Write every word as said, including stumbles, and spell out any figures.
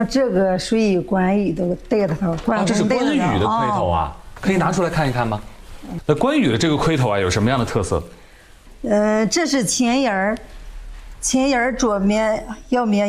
这个属于关羽的带的头， 哦，这是关羽的盔头啊，可以拿出来看一看吗？那关羽的这个盔头啊，有什么样的特色？ 呃，这是前沿儿，前沿儿左面、右面